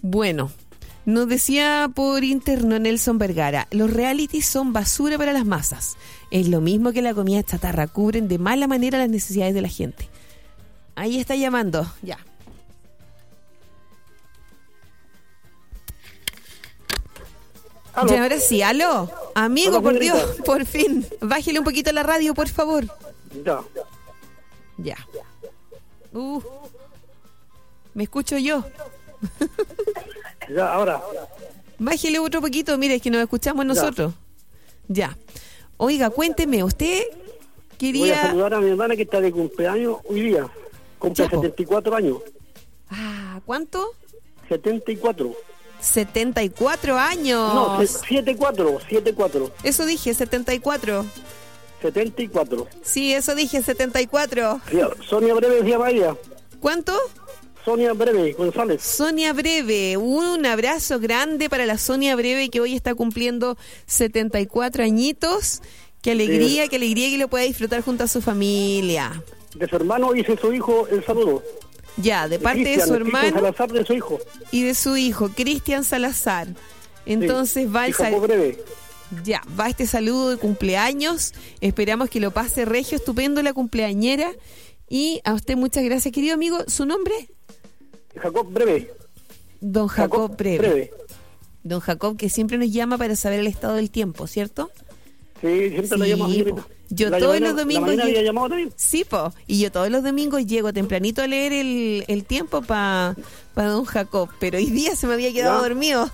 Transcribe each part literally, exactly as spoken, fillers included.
Bueno, nos decía por interno Nelson Vergara, los realities son basura para las masas. Es lo mismo que la comida chatarra, cubren de mala manera las necesidades de la gente. Ahí está llamando, ya. ¿Aló? Ya, ahora sí, aló. Amigo, Hola, por señorita. Dios, por fin. Bájele un poquito la radio, por favor. Ya. Ya. Uh, me escucho yo. Ya, ahora. Bájele otro poquito, mire, es que nos escuchamos nosotros. Ya. Oiga, cuénteme, usted Voy a quería... saludar a mi hermana que está de cumpleaños hoy día. Cumple Ya, po. setenta y cuatro años. Ah, ¿cuánto? setenta y cuatro. setenta y cuatro años. No, setenta y cuatro. setenta y cuatro. Eso dije, setenta y cuatro. setenta y cuatro. Sí, eso dije, setenta y cuatro. Ya, Sonia Breve se llama ella. ¿Cuánto? Sonia Breve González. Sonia Breve, un abrazo grande para la Sonia Breve que hoy está cumpliendo setenta y cuatro añitos. Qué alegría, Sí. qué alegría que lo pueda disfrutar junto a su familia. De su hermano dice su hijo el saludo. Ya, de parte de Cristian, su Cristian hermano Salazar, de su hijo. y de su hijo, Cristian Salazar. Entonces Sí. va el Y Jacob sal- Breve. ya, va este saludo de cumpleaños. Esperamos que lo pase regio, estupendo la cumpleañera. Y a usted muchas gracias, querido amigo. ¿Su nombre? Jacob Breve. Don Jacob, Breve. Breve. Don Jacob, que siempre nos llama para saber el estado del tiempo, ¿cierto? Sí, siempre Sí, la llamo. po. Yo La todos mañana- los domingos La mañana llego- había llamado también. Sí, po. Y yo todos los domingos llego tempranito a leer el, el tiempo para pa don Jacob. Pero hoy día se me había quedado Ya. dormido.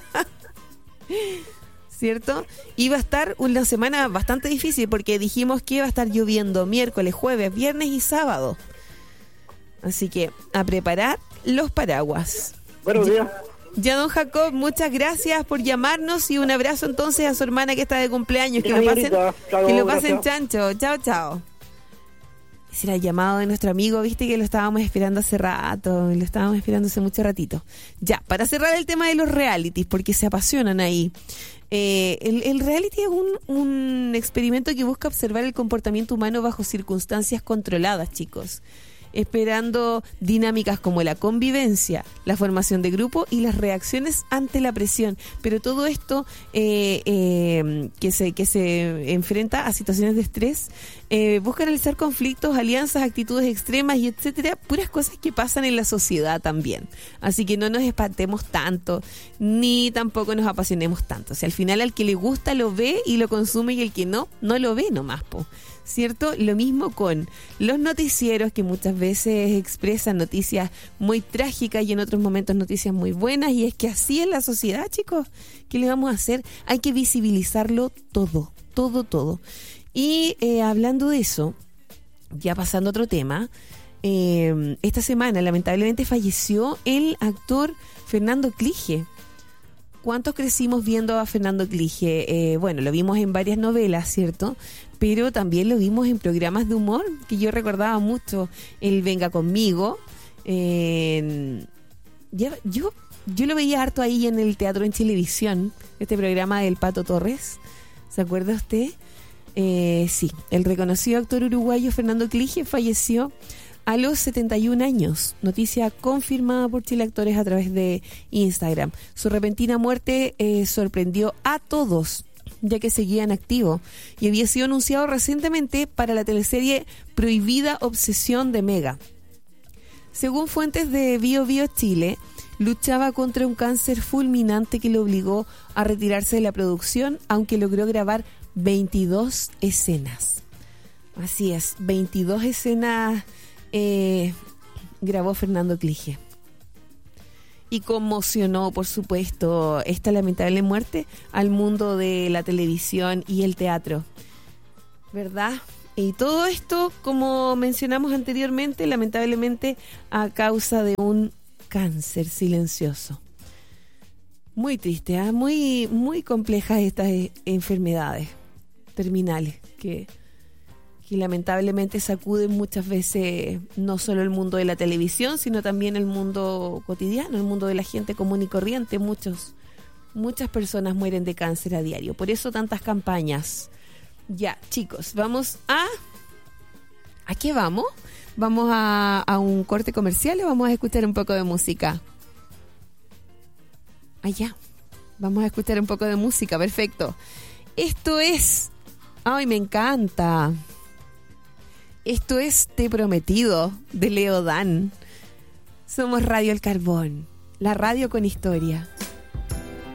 ¿Cierto? Iba a estar una semana bastante difícil porque dijimos que iba a estar lloviendo miércoles, jueves, viernes y sábado. Así que a preparar los paraguas. Buenos días. Ya, don Jacob, muchas gracias por llamarnos y un abrazo entonces a su hermana que está de cumpleaños. Que Sí, lo pasen, señorita. Chao, que lo pasen gracias. chancho. Chao, chao. Ese era el llamado de nuestro amigo, viste que lo estábamos esperando hace rato, lo estábamos esperando hace mucho ratito. Ya, para cerrar el tema de los realities, porque se apasionan ahí. Eh, el, el reality es un, un experimento que busca observar el comportamiento humano bajo circunstancias controladas, chicos, esperando dinámicas como la convivencia, la formación de grupo y las reacciones ante la presión. Pero todo esto eh, eh, que se que se enfrenta a situaciones de estrés, eh, busca analizar conflictos, alianzas, actitudes extremas y etcétera, puras cosas que pasan en la sociedad también. Así que no nos espantemos tanto, ni tampoco nos apasionemos tanto. O sea, al final al que le gusta lo ve y lo consume y el que no, no lo ve nomás, po. ¿Cierto? Lo mismo con los noticieros que muchas veces expresan noticias muy trágicas y en otros momentos noticias muy buenas, y es que así es la sociedad, chicos. ¿Qué le vamos a hacer? Hay que visibilizarlo todo, todo, todo. Y eh, hablando de eso, ya pasando a otro tema, eh, esta semana lamentablemente falleció el actor Fernando Clige. ¿Cuántos crecimos viendo a Fernando Clige? Eh, bueno, lo vimos en varias novelas, ¿cierto? Pero también lo vimos en programas de humor, que yo recordaba mucho. El Venga Conmigo. Eh, ya, yo, yo lo veía harto ahí en el teatro en Chilevisión, este programa del Pato Torres. ¿Se acuerda usted? Eh, sí, el reconocido actor uruguayo Fernando Clige falleció a los setenta y un años, noticia confirmada por Chile Actores a través de Instagram. Su repentina muerte eh, sorprendió a todos, ya que seguía en activo y había sido anunciado recientemente para la teleserie Prohibida Obsesión de Mega. Según fuentes de Bio Bio Chile, luchaba contra un cáncer fulminante que lo obligó a retirarse de la producción, aunque logró grabar veintidós escenas. Así es, veintidós escenas Eh, grabó Fernando Clige y conmocionó, por supuesto, esta lamentable muerte al mundo de la televisión y el teatro, ¿verdad? Y todo esto, como mencionamos anteriormente, lamentablemente a causa de un cáncer silencioso. Muy triste, ¿eh? muy, muy complejas estas eh, enfermedades terminales que que lamentablemente sacuden muchas veces no solo el mundo de la televisión, sino también el mundo cotidiano, el mundo de la gente común y corriente. Muchos, muchas personas mueren de cáncer a diario. Por eso tantas campañas. Ya, chicos, vamos a... ¿A qué vamos? ¿Vamos a, a un corte comercial o vamos a escuchar un poco de música? Allá. Vamos a escuchar un poco de música, perfecto. Esto es... ¡Ay, me encanta! Esto es Te Prometido, de Leodán. Somos Radio El Carbón, la radio con historia.